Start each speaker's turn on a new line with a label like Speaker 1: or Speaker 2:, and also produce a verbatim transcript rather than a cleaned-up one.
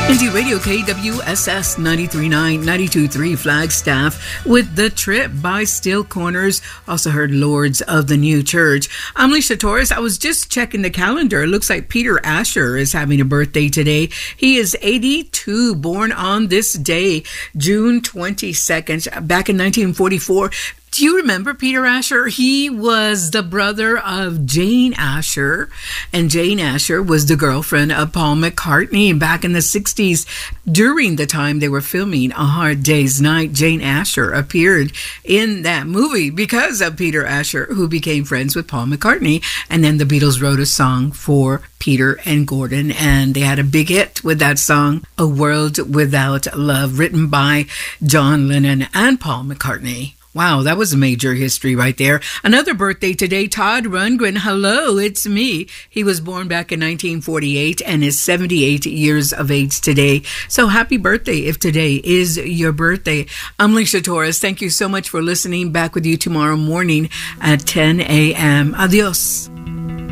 Speaker 1: Indie Radio K W S S ninety-three point nine, ninety-two point three Flagstaff with The Trip by Still Corners. Also heard Lords of the New Church. I'm Alicia Torres. I was just checking the calendar. It looks like Peter Asher is having a birthday today. He is eighty-two, born on this day, June twenty-second, back in nineteen forty-four. Do you remember Peter Asher? He was the brother of Jane Asher, and Jane Asher was the girlfriend of Paul McCartney back in the sixties. During the time they were filming A Hard Day's Night, Jane Asher appeared in that movie because of Peter Asher, who became friends with Paul McCartney. And then the Beatles wrote a song for Peter and Gordon, and they had a big hit with that song, A World Without Love, written by John Lennon and Paul McCartney. Wow, that was a major history right there. Another birthday today, Todd Rundgren. Hello, it's me. He was born back in nineteen forty-eight and is seventy-eight years of age today. So happy birthday if today is your birthday. I'm Alicia Torres. Thank you so much for listening. Back with you tomorrow morning at ten a.m. Adios.